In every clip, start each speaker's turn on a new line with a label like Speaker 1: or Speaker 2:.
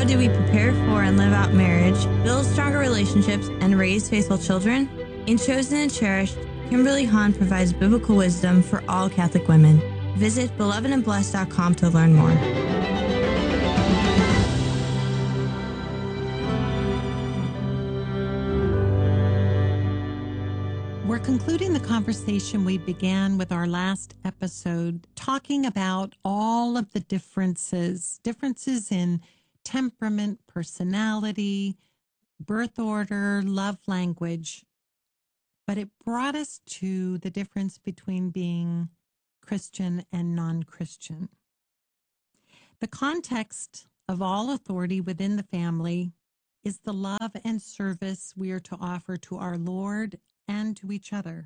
Speaker 1: How do we prepare for and live out marriage, build stronger relationships, and raise faithful children? In Chosen and Cherished, Kimberly Hahn provides biblical wisdom for all Catholic women. Visit belovedandblessed.com to learn more.
Speaker 2: We're concluding the conversation we began with our last episode, talking about all of the differences in temperament, personality, birth order, love language. But it brought us to the difference between being Christian and non-Christian. The context of all authority within the family is the love and service we are to offer to our Lord and to each other.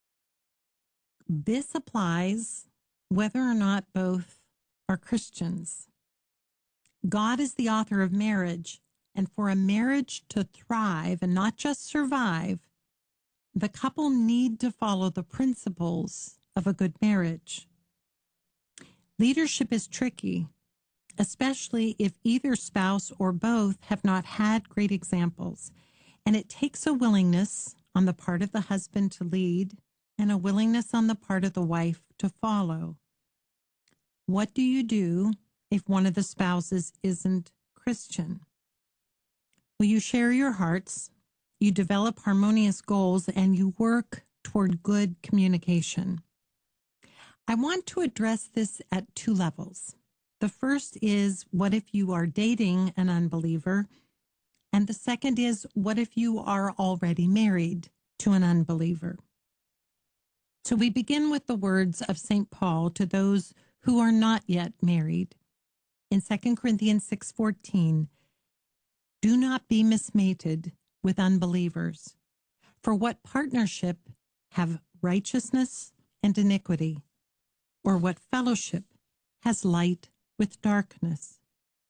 Speaker 2: This applies whether or not both are Christians. God is the author of marriage, and for a marriage to thrive and not just survive, the couple need to follow the principles of a good marriage. Leadership is tricky, especially if either spouse or both have not had great examples, and it takes a willingness on the part of the husband to lead and a willingness on the part of the wife to follow. What do you do if one of the spouses isn't Christian? Well, you share your hearts, you develop harmonious goals, and you work toward good communication. I want to address this at two levels. The first is, what if you are dating an unbeliever? And the second is, what if you are already married to an unbeliever? So we begin with the words of St. Paul to those who are not yet married. In 2 Corinthians 6:14, do not be mismated with unbelievers. For what partnership have righteousness and iniquity? Or what fellowship has light with darkness?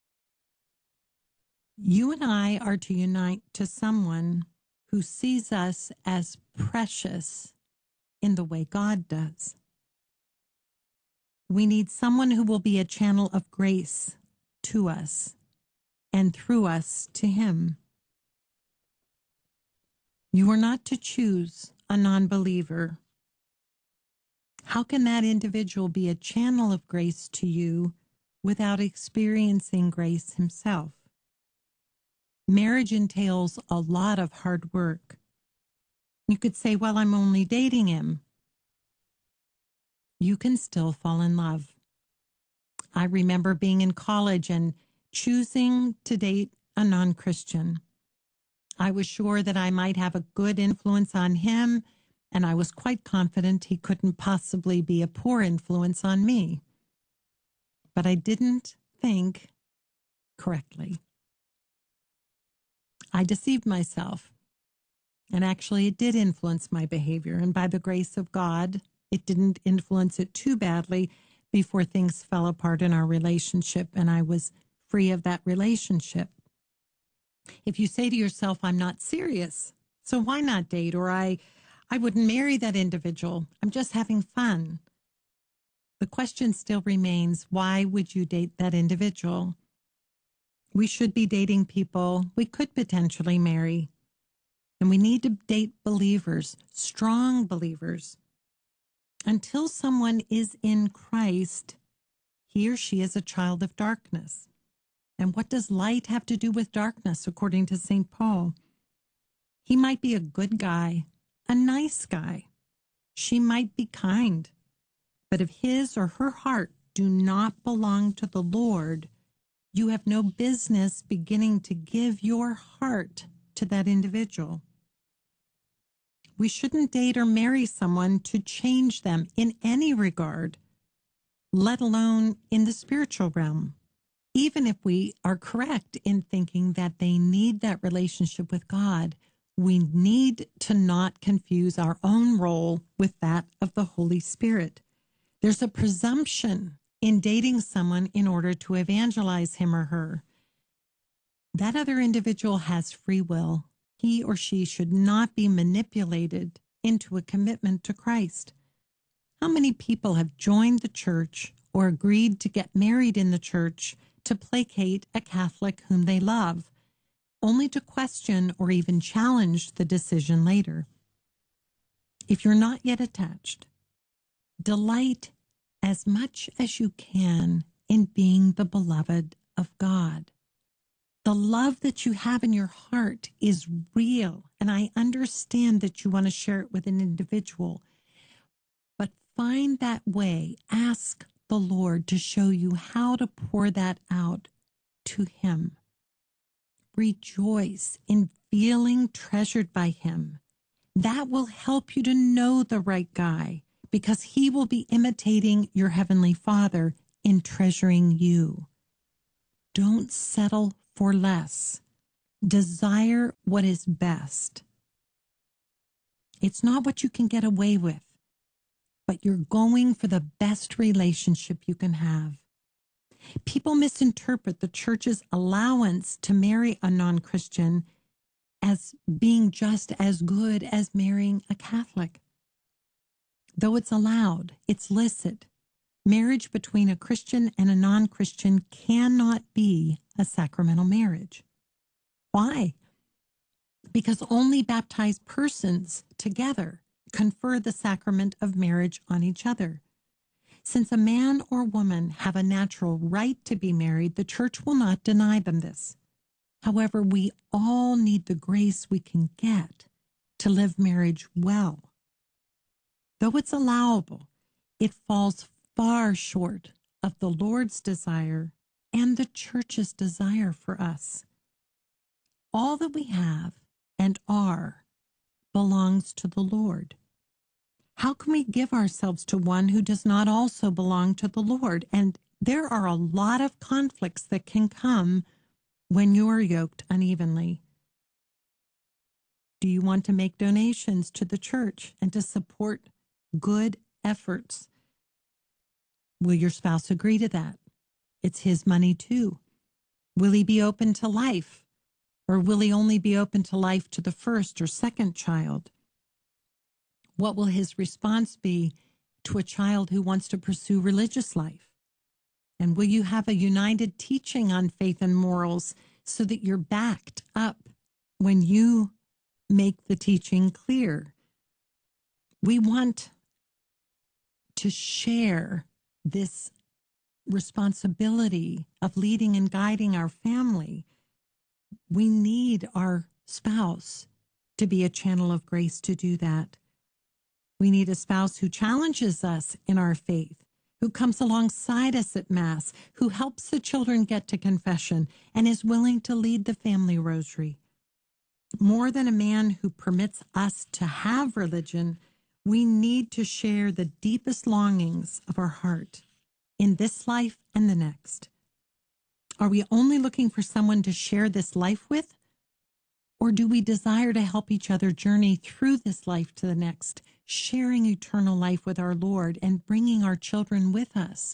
Speaker 2: You and I are to unite to someone who sees us as precious in the way God does. We need someone who will be a channel of grace to us and through us to Him. You are not to choose a non-believer. How can that individual be a channel of grace to you without experiencing grace himself? Marriage entails a lot of hard work. You could say, well, I'm only dating him. You can still fall in love. I remember being in college and choosing to date a non-Christian. I was sure that I might have a good influence on him, and I was quite confident he couldn't possibly be a poor influence on me. But I didn't think correctly. I deceived myself, and actually it did influence my behavior, and by the grace of God, it didn't influence it too badly before things fell apart in our relationship and I was free of that relationship. If you say to yourself, I'm not serious, so why not date? Or I wouldn't marry that individual. I'm just having fun. The question still remains, why would you date that individual? We should be dating people we could potentially marry. And we need to date believers, strong believers. Until someone is in Christ, he or she is a child of darkness. And what does light have to do with darkness, according to St. Paul? He might be a good guy, a nice guy. She might be kind. But if his or her heart do not belong to the Lord, you have no business beginning to give your heart to that individual. We shouldn't date or marry someone to change them in any regard, let alone in the spiritual realm. Even if we are correct in thinking that they need that relationship with God, we need to not confuse our own role with that of the Holy Spirit. There's a presumption in dating someone in order to evangelize him or her. That other individual has free will. He or she should not be manipulated into a commitment to Christ. How many people have joined the church or agreed to get married in the church to placate a Catholic whom they love, only to question or even challenge the decision later. If you're not yet attached, delight as much as you can in being the beloved of God. The love that you have in your heart is real, and I understand that you want to share it with an individual. But find that way. Ask the Lord to show you how to pour that out to Him. Rejoice in feeling treasured by Him. That will help you to know the right guy, because He will be imitating your Heavenly Father in treasuring you. Don't settle for less. Desire what is best. It's not what you can get away with, but you're going for the best relationship you can have. People misinterpret the church's allowance to marry a non-Christian as being just as good as marrying a Catholic. Though it's allowed, it's licit. Marriage between a Christian and a non-Christian cannot be a sacramental marriage. Why? Because only baptized persons together confer the sacrament of marriage on each other. Since a man or woman have a natural right to be married, the church will not deny them this. However, we all need the grace we can get to live marriage well. Though it's allowable, it falls far short of the Lord's desire and the church's desire for us. All that we have and are belongs to the Lord. How can we give ourselves to one who does not also belong to the Lord? And there are a lot of conflicts that can come when you are yoked unevenly. Do you want to make donations to the church and to support good efforts? Will your spouse agree to that? It's his money too. Will he be open to life? Or will he only be open to life to the first or second child? What will his response be to a child who wants to pursue religious life? And will you have a united teaching on faith and morals so that you're backed up when you make the teaching clear? We want to share this responsibility of leading and guiding our family. We need our spouse to be a channel of grace to do that. We need a spouse who challenges us in our faith, who comes alongside us at Mass, who helps the children get to confession, and is willing to lead the family rosary. More than a man who permits us to have religion, we need to share the deepest longings of our heart in this life and the next. Are we only looking for someone to share this life with? Or do we desire to help each other journey through this life to the next, sharing eternal life with our Lord and bringing our children with us?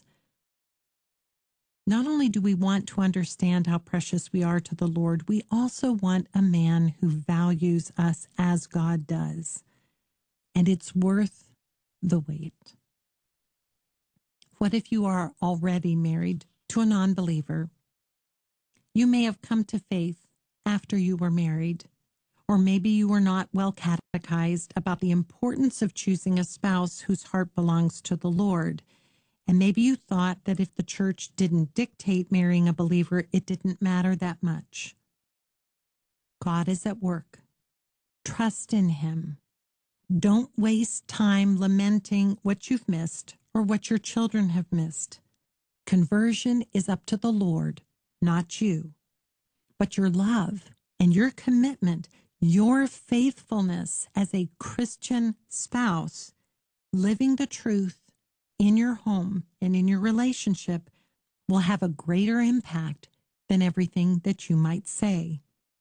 Speaker 2: Not only do we want to understand how precious we are to the Lord, we also want a man who values us as God does. And it's worth the wait. What if you are already married to a non-believer? You may have come to faith after you were married, or maybe you were not well catechized about the importance of choosing a spouse whose heart belongs to the Lord. And maybe you thought that if the church didn't dictate marrying a believer, it didn't matter that much. God is at work. Trust in Him. Don't waste time lamenting what you've missed or what your children have missed. Conversion is up to the Lord, not you. But your love and your commitment, your faithfulness as a Christian spouse, living the truth in your home and in your relationship, will have a greater impact than everything that you might say.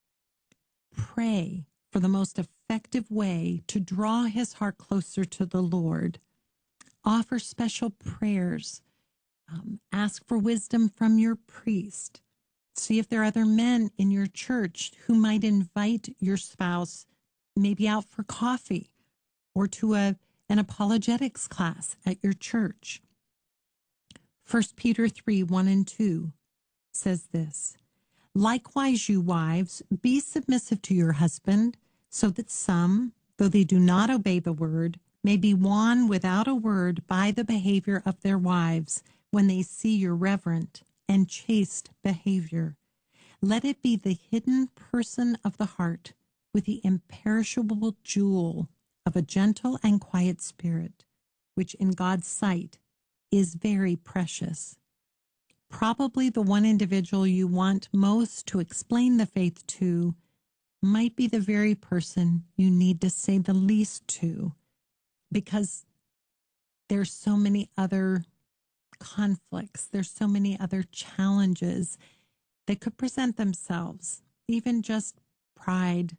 Speaker 2: Pray for the most effective way to draw his heart closer to the Lord. Offer special prayers. Ask for wisdom from your priest. See if there are other men in your church who might invite your spouse maybe out for coffee or to an apologetics class at your church. 1 Peter 3, 1 and 2 says this: Likewise, you wives, be submissive to your husband, so that some, though they do not obey the word, may be won without a word by the behavior of their wives when they see your reverent and chaste behavior. Let it be the hidden person of the heart with the imperishable jewel of a gentle and quiet spirit, which in God's sight is very precious. Probably the one individual you want most to explain the faith to might be the very person you need to say the least to, because there's so many other conflicts, there's so many other challenges that could present themselves, even just pride,